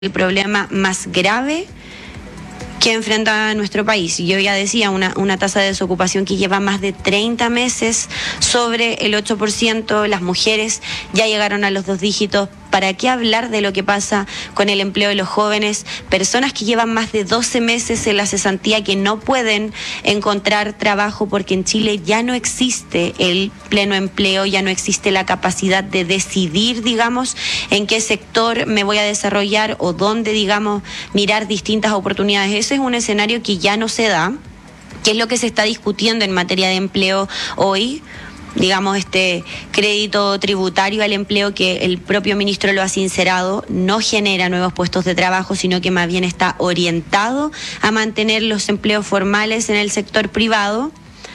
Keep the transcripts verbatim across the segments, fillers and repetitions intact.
el problema más grave que enfrenta nuestro país. Yo ya decía, una, una tasa de desocupación que lleva más de treinta meses, sobre el ocho por ciento, las mujeres ya llegaron a los dos dígitos. ¿Para qué hablar de lo que pasa con el empleo de los jóvenes? Personas que llevan más de doce meses en la cesantía, que no pueden encontrar trabajo porque en Chile ya no existe el pleno empleo, ya no existe la capacidad de decidir, digamos, en qué sector me voy a desarrollar o dónde, digamos, mirar distintas oportunidades. Ese es un escenario que ya no se da, que es lo que se está discutiendo en materia de empleo hoy. Digamos, este crédito tributario al empleo, que el propio ministro lo ha sincerado, no genera nuevos puestos de trabajo, sino que más bien está orientado a mantener los empleos formales en el sector privado.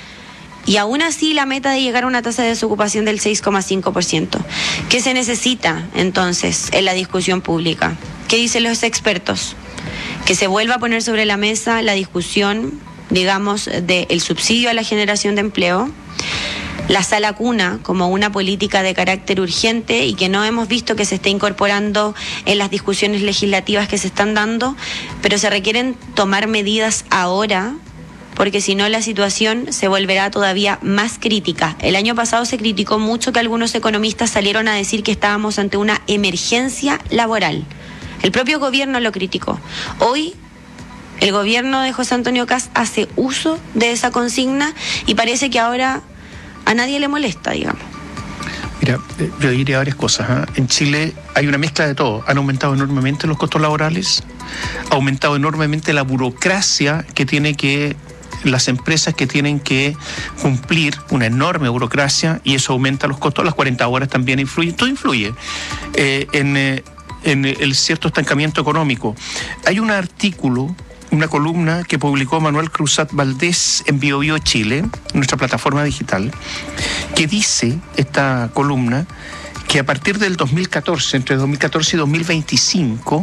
Y aún así la meta de llegar a una tasa de desocupación del seis coma cinco por ciento. ¿Qué se necesita entonces en la discusión pública? ¿Qué dicen los expertos? Que se vuelva a poner sobre la mesa la discusión, digamos, del subsidio a la generación de empleo, la sala cuna como una política de carácter urgente y que no hemos visto que se esté incorporando en las discusiones legislativas que se están dando, pero se requieren tomar medidas ahora, porque si no la situación se volverá todavía más crítica. El año pasado se criticó mucho que algunos economistas salieron a decir que estábamos ante una emergencia laboral. El propio gobierno lo criticó. Hoy el gobierno de José Antonio Kast hace uso de esa consigna y parece que ahora a nadie le molesta, digamos. Mira, yo diría varias cosas, ¿eh? En Chile hay una mezcla de todo. Han aumentado enormemente los costos laborales, ha aumentado enormemente la burocracia que tiene que las empresas que tienen que cumplir, una enorme burocracia, y eso aumenta los costos. Las cuarenta horas también influyen, todo influye eh, en, eh, en el cierto estancamiento económico. Hay un artículo, una columna que publicó Manuel Cruzat Valdés en Bio Bio Chile, nuestra plataforma digital, que dice, esta columna, que a partir del dos mil catorce, entre dos mil catorce y dos mil veinticinco,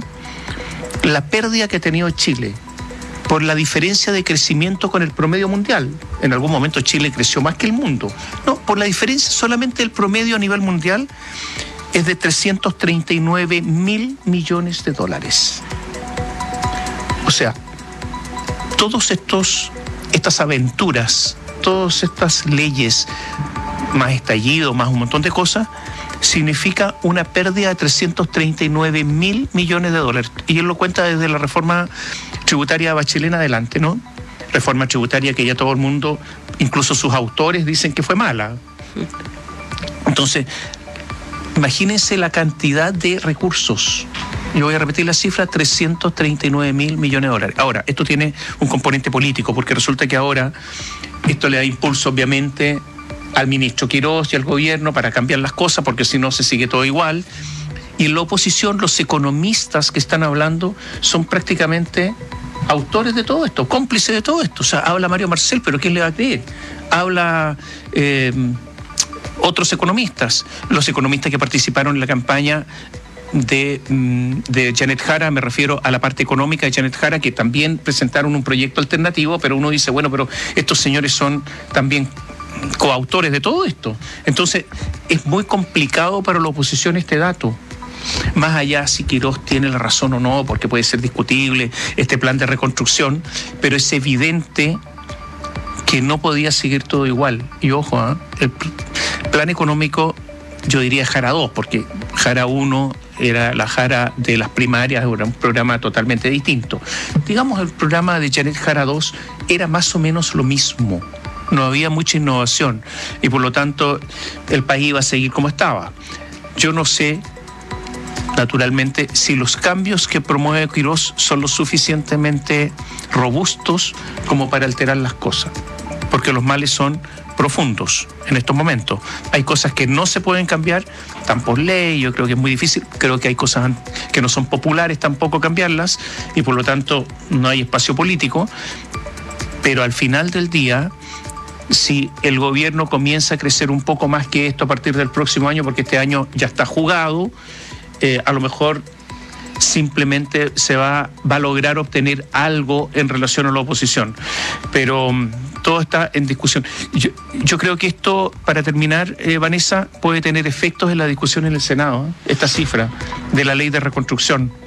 la pérdida que ha tenido Chile por la diferencia de crecimiento con el promedio mundial, en algún momento Chile creció más que el mundo, no, por la diferencia solamente del promedio a nivel mundial, es de trescientos treinta y nueve mil millones de dólares. O sea, todos estos, estas aventuras, todas estas leyes, más estallido, más un montón de cosas, significa una pérdida de trescientos treinta y nueve mil millones de dólares. Y él lo cuenta desde la reforma tributaria de Bachelet en adelante, ¿no? Reforma tributaria que ya todo el mundo, incluso sus autores, dicen que fue mala. Entonces, imagínense la cantidad de recursos. Yo voy a repetir la cifra, trescientos treinta y nueve mil millones de dólares. Ahora, esto tiene un componente político, porque resulta que ahora esto le da impulso, obviamente, al ministro Quirós y al gobierno para cambiar las cosas, porque si no se sigue todo igual. Y en la oposición, los economistas que están hablando son prácticamente autores de todo esto, cómplices de todo esto. O sea, habla Mario Marcel, pero ¿quién le va a creer? Habla eh, otros economistas, los economistas que participaron en la campaña De, de Janet Jara, me refiero a la parte económica de Janet Jara, que también presentaron un proyecto alternativo, pero uno dice, bueno, pero estos señores son también coautores de todo esto. Entonces, es muy complicado para la oposición este dato. Más allá si Quirós tiene la razón o no, porque puede ser discutible este plan de reconstrucción, pero es evidente que no podía seguir todo igual. Y ojo, ¿eh? El plan económico, yo diría Jara dos, porque Jara uno era la Jara de las primarias, era un programa totalmente distinto. Digamos, el programa de Janet Jara dos era más o menos lo mismo, no había mucha innovación y por lo tanto el país iba a seguir como estaba. Yo no sé, naturalmente, si los cambios que promueve Quirós son lo suficientemente robustos como para alterar las cosas, porque los males son profundos en estos momentos. Hay cosas que no se pueden cambiar, están por ley, yo creo que es muy difícil, creo que hay cosas que no son populares tampoco cambiarlas y por lo tanto no hay espacio político, pero al final del día, si el gobierno comienza a crecer un poco más que esto a partir del próximo año, porque este año ya está jugado, eh, a lo mejor simplemente se va, va a lograr obtener algo en relación a la oposición, pero todo está en discusión. Yo, yo creo que esto, para terminar, eh, Vanessa, puede tener efectos en la discusión en el Senado, ¿eh? Esta cifra de la ley de reconstrucción.